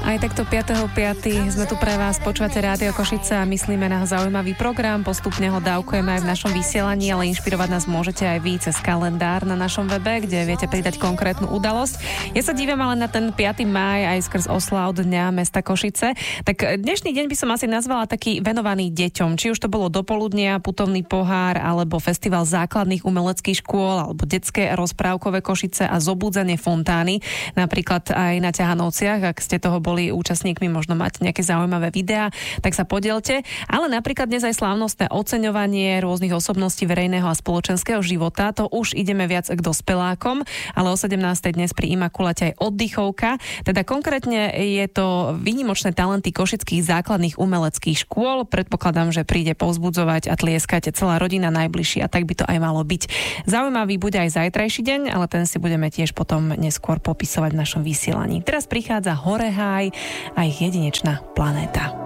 Aj takto 5.5. sme tu pre vás, počúvate Rádio Košice a myslíme na zaujímavý program. Postupne ho dávkujeme aj v našom vysielaní, ale inšpirovať nás môžete aj vy cez kalendár na našom webe, kde viete pridať konkrétnu udalosť. Ja sa dívam ale na ten 5. máj aj skrz oslav Dňa mesta Košice. Tak dnešný deň by som asi nazvala taký venovaný deťom. Či už to bolo dopoludnia, putovný pohár, alebo festival základných umeleckých škôl, alebo detské rozprávkové Košice a zobudzenie fontány. Napríklad aj na Ťahanovciach, ak ste toho boli účastníkmi, možno mať nejaké zaujímavé videá, tak sa podielte. Ale napríklad dnes aj slávnostné oceňovanie rôznych osobností verejného a spoločenského života. To už ideme viac k dospelákom, ale o 17. dnes pri Imakulate aj oddychovka. Teda konkrétne je to výnimočné talenty košických základných umeleckých škôl. Predpokladám, že príde povzbudzovať a tlieskať celá rodina najbližší a tak by to aj malo byť. Zaujímavý bude aj zajtrajší deň, ale ten si budeme tiež potom neskôr popisovať v našom vysielaní. Teraz prichádza Horeháj a ich jedinečná planéta.